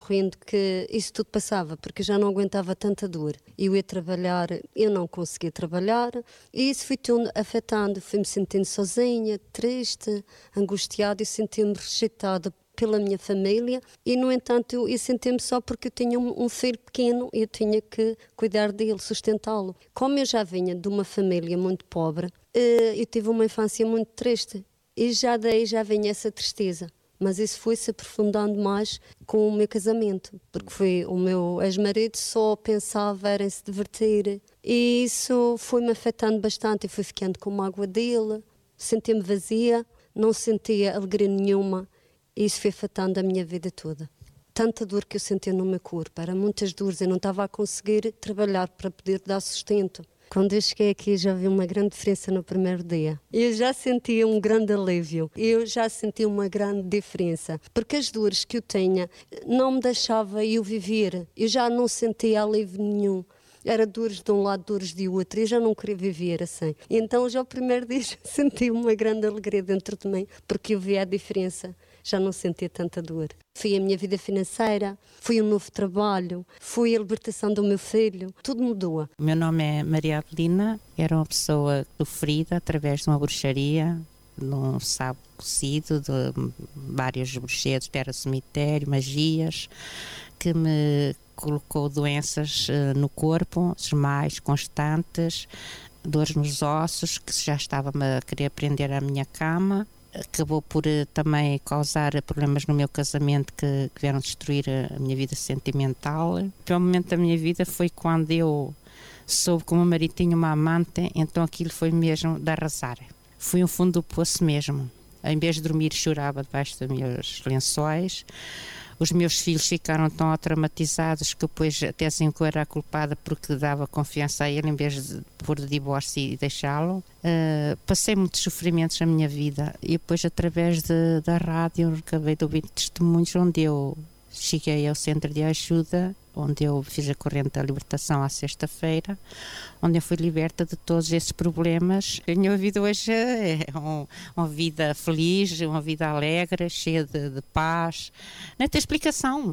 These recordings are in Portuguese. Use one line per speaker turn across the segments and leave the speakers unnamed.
sorrindo que isso tudo passava, porque eu já não aguentava tanta dor. Eu ia trabalhar, eu não conseguia trabalhar, e isso foi tudo afetando. Fui-me sentindo sozinha, triste, angustiada, e senti-me rejeitada pela minha família, e no entanto eu senti-me só porque eu tinha um filho pequeno e eu tinha que cuidar dele, sustentá-lo. Como eu já vinha de uma família muito pobre, eu tive uma infância muito triste, e já daí já vinha essa tristeza. Mas isso foi-se aprofundando mais com o meu casamento, porque foi o meu ex-marido só pensava era em se divertir, e isso foi-me afetando bastante. Eu fui ficando com mágoa dele, sentia-me vazia, não sentia alegria nenhuma, e isso foi afetando a minha vida toda. Tanta dor que eu sentia no meu corpo, eram muitas dores, eu não estava a conseguir trabalhar para poder dar sustento. Quando eu cheguei aqui já vi uma grande diferença no primeiro dia. Eu já sentia um grande alívio, eu já sentia uma grande diferença, porque as dores que eu tinha não me deixavam eu viver, eu já não sentia alívio nenhum. Era dores de um lado, dores de outro, eu já não queria viver assim. Então já o primeiro dia já senti uma grande alegria dentro de mim, porque eu via a diferença, já não sentia tanta dor. Foi a minha vida financeira, foi um novo trabalho, foi a libertação do meu filho, tudo mudou.
O meu nome é Maria Adelina, era uma pessoa sofrida através de uma bruxaria, de um sapo cozido, de vários bruxedos, terra cemitério, magias, que me colocou doenças no corpo, mais constantes, dores nos ossos, que já estava-me a querer prender à minha cama. Acabou por também causar problemas no meu casamento que vieram destruir a minha vida sentimental. O pior momento da minha vida foi quando eu soube que o meu marido tinha uma amante, então aquilo foi mesmo de arrasar. Fui um fundo do poço mesmo. Em vez de dormir, chorava debaixo dos meus lençóis. Os meus filhos ficaram tão traumatizados que depois até assim que eu era a culpada porque dava confiança a ele em vez de pôr de divórcio e deixá-lo. Passei muitos sofrimentos na minha vida e depois através da rádio acabei de ouvir testemunhos onde eu cheguei ao centro de ajuda, onde eu fiz a corrente da libertação à sexta-feira, onde eu fui liberta de todos esses problemas. A minha vida hoje é uma vida feliz, uma vida alegre, cheia de paz. Não tem explicação.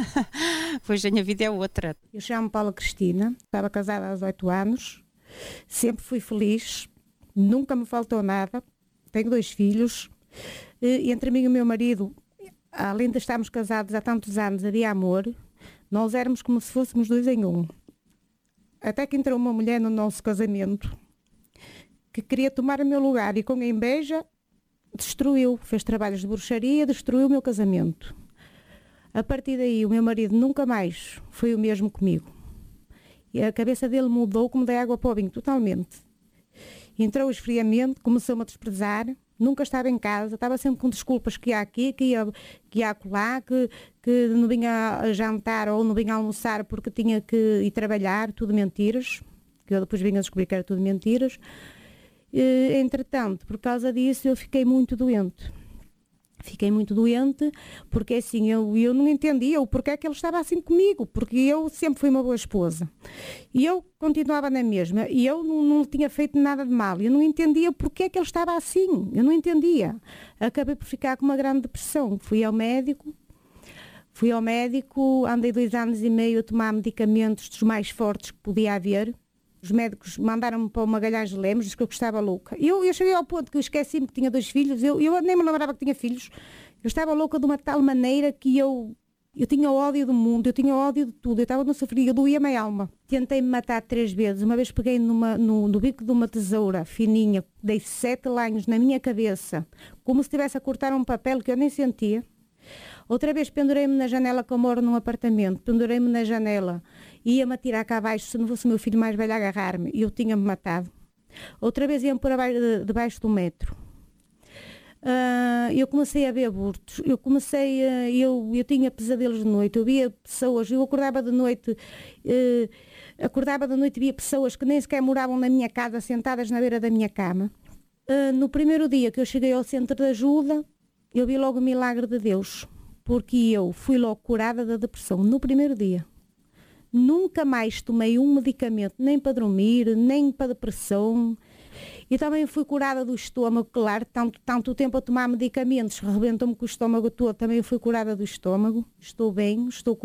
Pois a minha vida é outra.
Eu chamo-me Paula Cristina, estava casada há 18 anos, sempre fui feliz, nunca me faltou nada, tenho 2 filhos, e entre mim e o meu marido, além de estarmos casados há tantos anos, havia amor, nós éramos como se fôssemos 2 em 1. Até que entrou uma mulher no nosso casamento que queria tomar o meu lugar e com a inveja destruiu, fez trabalhos de bruxaria, destruiu o meu casamento. A partir daí o meu marido nunca mais foi o mesmo comigo. E a cabeça dele mudou como da água para o vinho, totalmente. Entrou o esfriamento, começou-me a desprezar, nunca estava em casa, estava sempre com desculpas que ia aqui, que ia acolá, que não vinha a jantar ou não vinha a almoçar porque tinha que ir trabalhar, tudo mentiras, que eu depois vinha a descobrir que era tudo mentiras. Entretanto, por causa disso, eu fiquei muito doente. Fiquei muito doente, porque assim, eu não entendia o porquê que ele estava assim comigo, porque eu sempre fui uma boa esposa. E eu continuava na mesma, e eu não tinha feito nada de mal. Eu não entendia porquê que ele estava assim, eu não entendia. Acabei por ficar com uma grande depressão. Fui ao médico, andei 2 anos e meio a tomar medicamentos dos mais fortes que podia haver. Os médicos mandaram-me para o Magalhães de Lemos, disse que eu estava louca. Eu cheguei ao ponto que eu esqueci-me que tinha 2 filhos, eu nem me lembrava que tinha filhos. Eu estava louca de uma tal maneira que eu tinha ódio do mundo, eu tinha ódio de tudo, eu estava no sofrimento, eu doía-me a alma. Tentei-me matar 3 vezes, uma vez peguei no bico de uma tesoura fininha, dei 7 lanhos na minha cabeça, como se estivesse a cortar um papel que eu nem sentia. Outra vez pendurei-me na janela, que eu moro num apartamento, pendurei-me na janela, ia-me atirar cá abaixo, se não fosse o meu filho mais velho a agarrar-me, e eu tinha-me matado. Outra vez ia-me pôr debaixo do metro. Eu comecei a ver abortos, eu tinha pesadelos de noite, eu via pessoas, eu acordava de noite e via pessoas que nem sequer moravam na minha casa, sentadas na beira da minha cama. No primeiro dia que eu cheguei ao centro de ajuda, eu vi logo o milagre de Deus, porque eu fui logo curada da depressão no primeiro dia. Nunca mais tomei um medicamento, nem para dormir, nem para depressão. E também fui curada do estômago, claro, tanto tempo a tomar medicamentos, rebentou-me com o estômago todo, também fui curada do estômago. Estou bem, estou